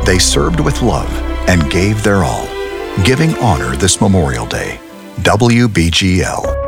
They served with love and gave their all, giving honor this Memorial Day. WBGL.